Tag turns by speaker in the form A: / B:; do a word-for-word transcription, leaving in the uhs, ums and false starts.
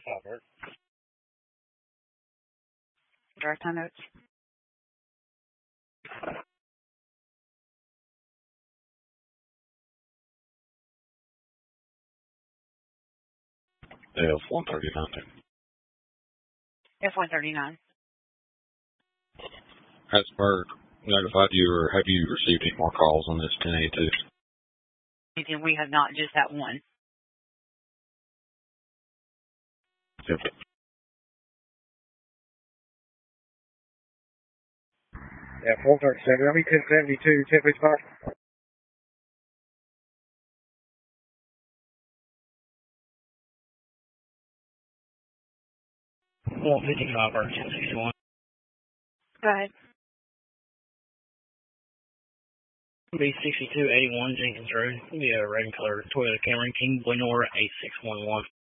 A: Robert.
B: Drive time notes.
A: F one thirty-nine.
B: F one thirty-nine.
A: Has Bird notified you, or have you received any more calls on this ten eighty-two?
B: We have not, just that one.
A: Yep. F one thirty-seven, I mean ten seventy-two, ten fifty-five. one fifty-five or ten sixty-one.
B: Go ahead.
C: B sixty-two eighty-one Jenkins Road. Be a red and color Toyota Camry, King Glenore eight six one one.